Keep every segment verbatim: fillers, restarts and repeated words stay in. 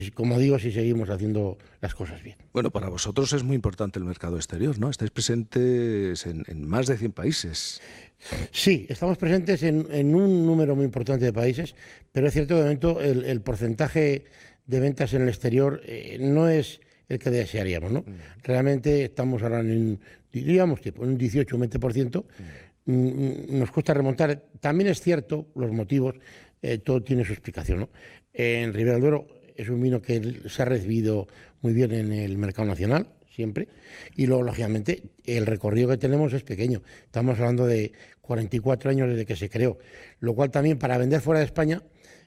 como digo, si seguimos haciendo las cosas bien. Bueno, para vosotros es muy importante el mercado exterior, ¿no? Estáis presentes en, en más de cien países. Sí, estamos presentes en, en un número muy importante de países, pero es cierto que de momento el, el porcentaje de ventas en el exterior eh, no es el que desearíamos, ¿no? Mm. Realmente estamos ahora en, diríamos, tipo, en un dieciocho o veinte por ciento. Mm. Nos cuesta remontar. También es cierto, los motivos, eh, todo tiene su explicación, ¿no? En Ribera del Duero es un vino que se ha recibido muy bien en el mercado nacional, siempre, y luego, lógicamente, el recorrido que tenemos es pequeño. Estamos hablando de cuarenta y cuatro años desde que se creó, lo cual también para vender fuera de España,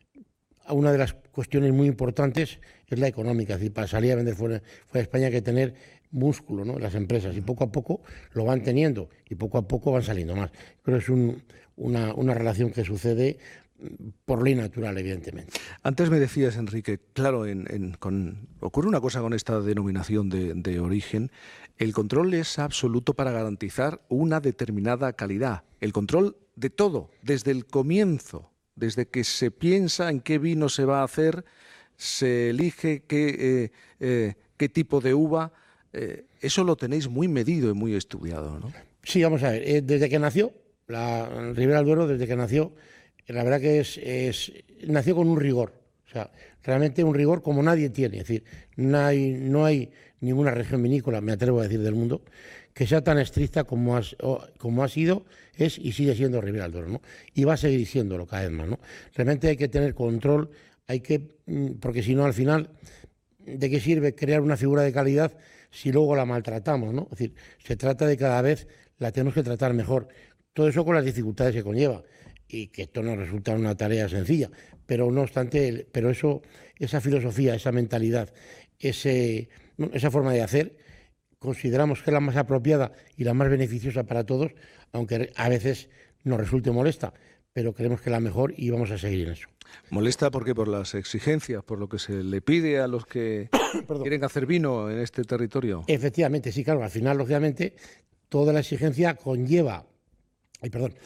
una de las cuestiones muy importantes es la económica. Es decir, para salir a vender fuera, fuera de España hay que tener músculo, ¿no?, las empresas, y poco a poco lo van teniendo y poco a poco van saliendo más. Creo que es un, una, una relación que sucede por ley natural, evidentemente. Antes me decías, Enrique, claro, en, en, con, ocurre una cosa con esta denominación de, de origen. El control es absoluto para garantizar una determinada calidad. El control de todo, desde el comienzo, desde que se piensa en qué vino se va a hacer, se elige qué, eh, eh, qué tipo de uva. Eh, eso lo tenéis muy medido y muy estudiado, ¿no? Sí, vamos a ver. Eh, desde que nació, la Ribera del Duero, desde que nació, la verdad que es, es nació con un rigor, o sea, realmente un rigor como nadie tiene. Es decir, no hay, no hay ninguna región vinícola, me atrevo a decir, del mundo, que sea tan estricta como, has, como ha sido, es y sigue siendo Ribera del Duero, ¿no? Y va a seguir siéndolo cada vez más, ¿no? Realmente hay que tener control, hay que, porque si no, al final, ¿de qué sirve crear una figura de calidad si luego la maltratamos, ¿no? Es decir, se trata de cada vez la tenemos que tratar mejor. Todo eso con las dificultades que conlleva. Y que esto no resulta una tarea sencilla, pero no obstante, pero eso, esa filosofía, esa mentalidad, ese, esa forma de hacer, consideramos que es la más apropiada y la más beneficiosa para todos, aunque a veces nos resulte molesta, pero creemos que es la mejor y vamos a seguir en eso. ¿Molesta porque por las exigencias, por lo que se le pide a los que quieren hacer vino en este territorio? Efectivamente, sí, claro, al final, lógicamente, toda la exigencia conlleva, ay, perdón,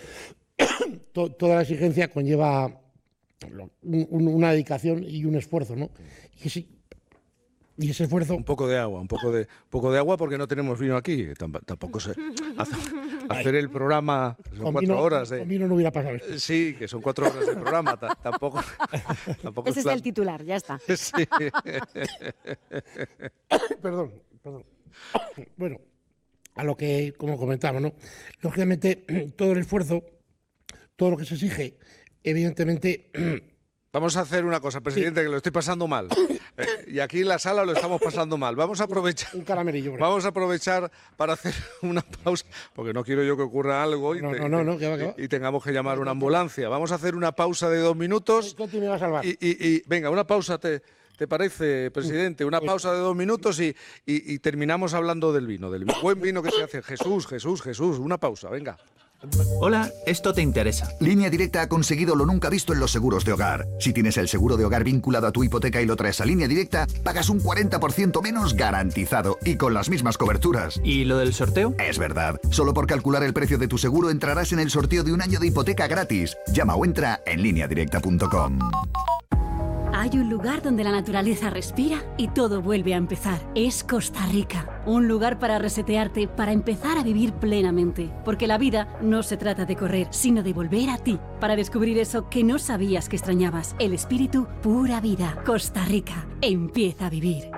toda la exigencia conlleva una dedicación y un esfuerzo, ¿no? Y, sí, y ese esfuerzo... Un poco de agua, un poco de, poco de agua porque no tenemos vino aquí. Tampoco se... Hacer el programa... Son con cuatro vino, horas de... Con vino no hubiera pasado esto. Sí, que son cuatro horas de programa. Tampoco... tampoco Ese es el titular, ya está. Sí. Perdón, perdón. Bueno, a lo que, como comentaba, ¿no? Lógicamente, todo el esfuerzo, todo lo que se exige, evidentemente... Vamos a hacer una cosa, presidente, sí, que lo estoy pasando mal. Eh, y aquí en la sala lo estamos pasando mal. Vamos a aprovechar... Un caramelillo. Bro. Vamos a aprovechar para hacer una pausa, porque no quiero yo que ocurra algo y, no, te, no, no, no, que va, que va. y tengamos que llamar a una ambulancia. Vamos a hacer una pausa de dos minutos. Conti me va a salvar. Y, y, y venga, una pausa, ¿te, te parece, presidente? Una pausa de dos minutos y, y, y terminamos hablando del vino, del buen vino que se hace. Jesús, Jesús, Jesús, una pausa, venga. Hola, esto te interesa. Línea Directa ha conseguido lo nunca visto en los seguros de hogar. Si tienes el seguro de hogar vinculado a tu hipoteca y lo traes a Línea Directa, pagas un cuarenta por ciento menos garantizado y con las mismas coberturas. ¿Y lo del sorteo? Es verdad. Solo por calcular el precio de tu seguro entrarás en el sorteo de un año de hipoteca gratis. Llama o entra en línea directa punto com. Hay un lugar donde la naturaleza respira y todo vuelve a empezar. Es Costa Rica. Un lugar para resetearte, para empezar a vivir plenamente. Porque la vida no se trata de correr, sino de volver a ti. Para descubrir eso que no sabías que extrañabas. El espíritu, pura vida. Costa Rica. Empieza a vivir.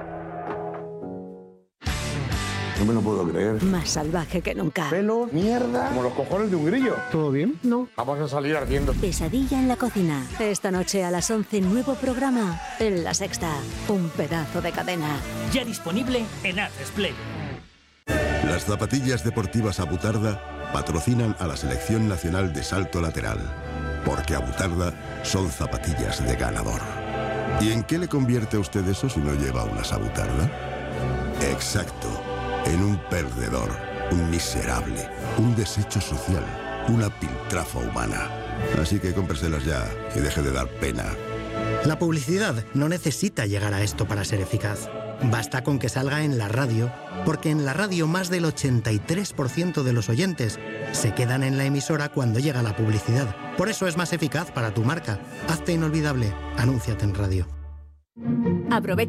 No me lo puedo creer. Más salvaje que nunca. Pelo, mierda, como los cojones de un grillo. ¿Todo bien? No. Vamos a salir ardiendo. Pesadilla en la cocina. Esta noche a las once, nuevo programa en La Sexta. Un pedazo de cadena. Ya disponible en Atresplay. Las zapatillas deportivas Abutarda patrocinan a la Selección Nacional de Salto Lateral. Porque Abutarda son zapatillas de ganador. ¿Y en qué le convierte a usted eso si no lleva unas Abutarda? Exacto. En un perdedor, un miserable, un desecho social, una piltrafa humana. Así que cómpreselas ya y deje de dar pena. La publicidad no necesita llegar a esto para ser eficaz. Basta con que salga en la radio, porque en la radio más del ochenta y tres por ciento de los oyentes se quedan en la emisora cuando llega la publicidad. Por eso es más eficaz para tu marca. Hazte inolvidable. Anúnciate en radio. Aprovecha